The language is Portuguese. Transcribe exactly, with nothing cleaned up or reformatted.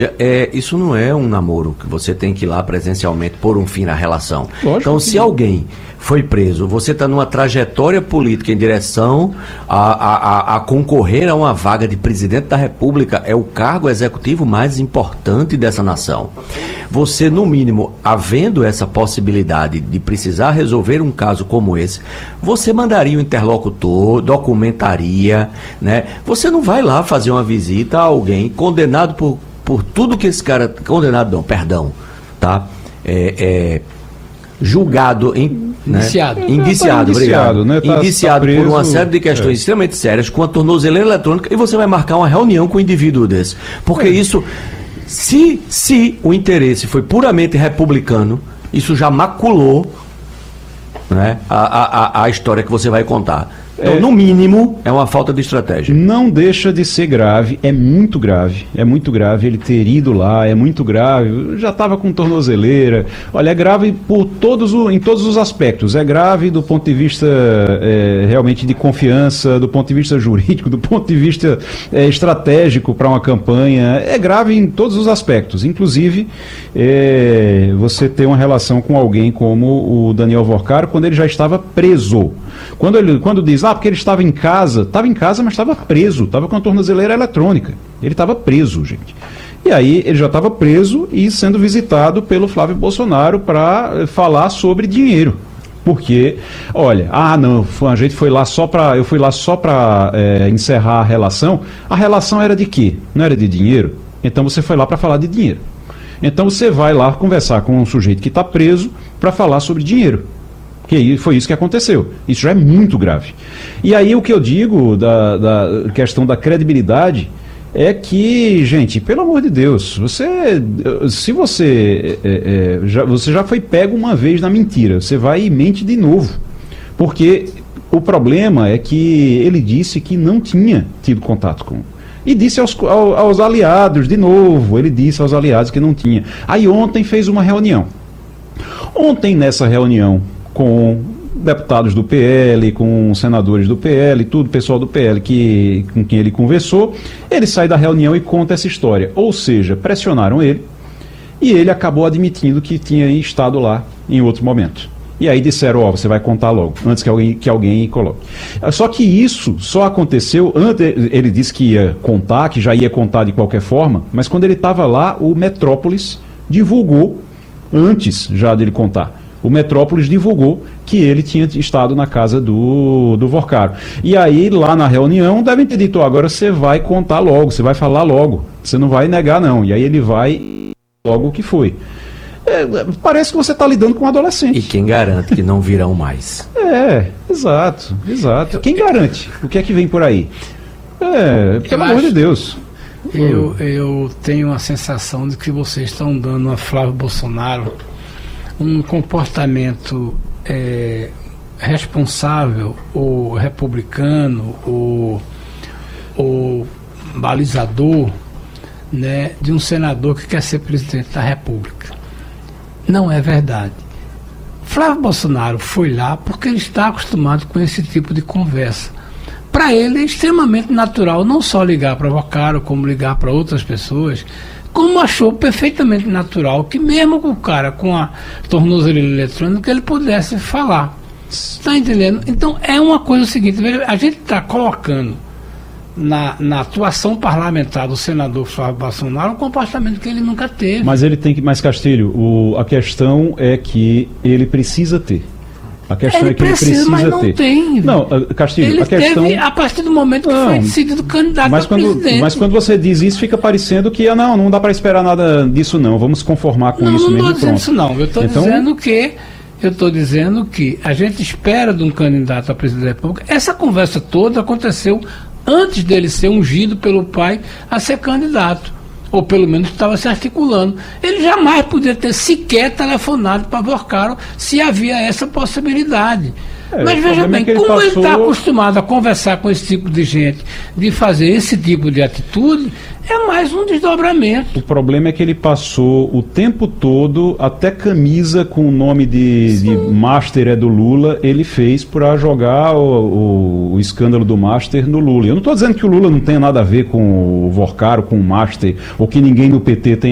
É, isso não é um namoro que você tem que ir lá presencialmente pôr um fim na relação. Lógico então, se não. alguém foi preso, você está numa trajetória política em direção a, a, a, a concorrer a uma vaga de presidente da República, é o cargo executivo mais importante dessa nação. Você, no mínimo, havendo essa possibilidade de precisar resolver um caso como esse, você mandaria o interlocutor, documentaria, né? Você não vai lá fazer uma visita a alguém condenado por por tudo que esse cara, condenado não, perdão, tá? É, é, julgado, em, indiciado, né? indiciado, tá obrigado, né? tá, indiciado tá por uma série de questões é. extremamente sérias, com a tornozeleira eletrônica, e você vai marcar uma reunião com um indivíduo desse, porque é. isso, se, se o interesse foi puramente republicano, isso já maculou, né, a, a, a história que você vai contar. Então, É, no mínimo, é uma falta de estratégia. Não deixa de ser grave, é muito grave, é muito grave ele ter ido lá, é muito grave, já estava com tornozeleira, olha, é grave por todos o, em todos os aspectos, é grave do ponto de vista é, realmente de confiança, do ponto de vista jurídico, do ponto de vista é, estratégico para uma campanha, é grave em todos os aspectos, inclusive é, você ter uma relação com alguém como o Daniel Vorcaro quando ele já estava preso. Quando ele quando diz, ah, porque ele estava em casa, estava em casa, mas estava preso, estava com a tornozeleira eletrônica. Ele estava preso, gente. E aí ele já estava preso e sendo visitado pelo Flávio Bolsonaro para falar sobre dinheiro. Porque, olha, ah não, a gente foi lá só para, eu fui lá só para é, encerrar a relação. A relação era de quê? Não era de dinheiro? Então você foi lá para falar de dinheiro. Então você vai lá conversar com um sujeito que está preso para falar sobre dinheiro. Que foi isso que aconteceu. Isso já é muito grave. E aí o que eu digo da, da questão da credibilidade é que, gente, pelo amor de Deus, você, se você, é, é, já, você já foi pego uma vez na mentira, você vai e mente de novo. Porque o problema é que ele disse que não tinha tido contato com... E disse aos, aos, aos aliados, de novo, ele disse aos aliados que não tinha. Aí ontem fez uma reunião. Ontem nessa reunião, com deputados do P L, com senadores do P L, tudo, pessoal do P L que, com quem ele conversou, ele sai da reunião e conta essa história. Ou seja, pressionaram ele e ele acabou admitindo que tinha estado lá em outro momento. E aí disseram, ó, oh, você vai contar logo, antes que alguém, que alguém coloque. Só que isso só aconteceu, antes, ele disse que ia contar, que já ia contar de qualquer forma, mas quando ele estava lá, o Metrópolis divulgou, antes já dele contar, o Metrópolis divulgou que ele tinha estado na casa do, do Vorcaro. E aí, lá na reunião, devem ter dito, oh, agora você vai contar logo, você vai falar logo, você não vai negar não. E aí ele vai logo o que foi. É, parece que você está lidando com um adolescente. E quem garante que não virão mais? É, exato, exato. Quem garante? O que é que vem por aí? É, pelo amor de Deus. Eu, eu tenho a sensação de que vocês estão dando a Flávio Bolsonaro um comportamento é, responsável ou republicano ou, ou balizador, né, de um senador que quer ser presidente da República. Não é verdade. Flávio Bolsonaro foi lá porque ele está acostumado com esse tipo de conversa. Para ele é extremamente natural não só ligar para o Vorcaro, como ligar para outras pessoas, como achou perfeitamente natural que mesmo com o cara com a tornozeleira eletrônica ele pudesse falar. Está entendendo? Então é uma coisa seguinte, a gente está colocando na, na atuação parlamentar do senador Flávio Bolsonaro um comportamento que ele nunca teve. Mas ele tem que, mais Castilho, o, a questão é que ele precisa ter. A questão ele é que precisa, ele precisa mas não ter. Tem. Não, Castilho, ele a questão... teve a partir do momento que não, foi decidido candidato mas a quando, presidente. Mas quando você diz isso, fica parecendo que ah, não, não dá para esperar nada disso não, vamos se conformar com não, isso não mesmo. Não estou dizendo pronto. isso não, eu estou então... dizendo que eu estou dizendo que a gente espera de um candidato a presidente da República. Essa conversa toda aconteceu antes dele ser ungido pelo pai a ser candidato. Ou pelo menos estava se articulando. Ele jamais podia ter sequer telefonado para Vorcaro se havia essa possibilidade. É, Mas o veja problema bem, é que ele como ele passou- está acostumado a conversar com esse tipo de gente, de fazer esse tipo de atitude, é mais um desdobramento. O problema é que ele passou o tempo todo, até camisa com o nome de, de Master é do Lula, ele fez para jogar o, o, o escândalo do Master no Lula. Eu não estou dizendo que o Lula não tenha nada a ver com o Vorcaro, com o Master, ou que ninguém do P T tenha